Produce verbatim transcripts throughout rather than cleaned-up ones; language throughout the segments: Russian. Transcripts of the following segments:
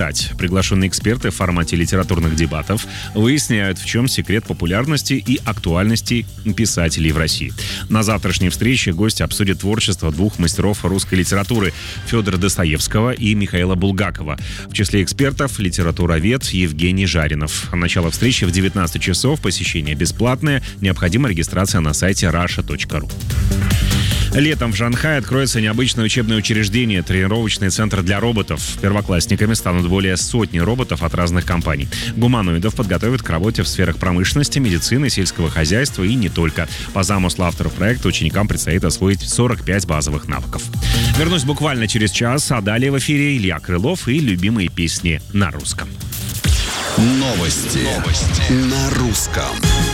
летать. Приглашенные эксперты в формате литературных дебатов выясняют, в чем секрет популярности и актуальности писателей в России. На завтрашней встрече гости обсудят творчество двух мастеров русской литературы – Федора Достоевского и Михаила Булгакова. В числе экспертов – литературовед Евгений Жаринов. Начало встречи в девятнадцать часов, посещение бесплатное, необходима регистрация на сайте раша точка ру. Летом в Шанхае откроется необычное учебное учреждение – тренировочный центр для роботов. Первоклассниками станут более сотни роботов от разных компаний. Гуманоидов подготовят к работе в сферах промышленности, медицины, сельского хозяйства и не только. По замыслу авторов проекта ученикам предстоит освоить сорок пять базовых навыков. Вернусь буквально через час, а далее в эфире Илья Крылов и любимые песни на русском. Новости. Новости. На русском.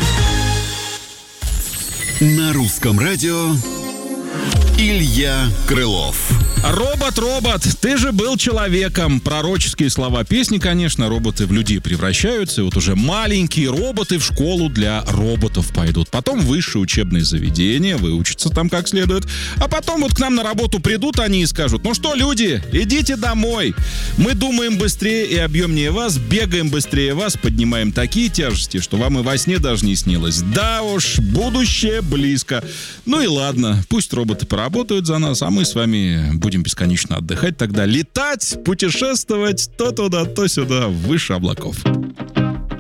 На русском радио Илья Крылов. Робот, робот, ты же был человеком. Пророческие слова песни, конечно, роботы в людей превращаются. И вот уже маленькие роботы в школу для роботов пойдут. Потом в высшее учебное заведение, выучатся там как следует. А потом вот к нам на работу придут они и скажут: ну что, люди, идите домой. Мы думаем быстрее и объемнее вас, бегаем быстрее вас, поднимаем такие тяжести, что вам и во сне даже не снилось. Да уж, будущее близко. Ну и ладно, пусть роботы поработают за нас, а мы с вами будем бесконечно отдыхать, тогда летать, путешествовать то туда, то сюда, выше облаков.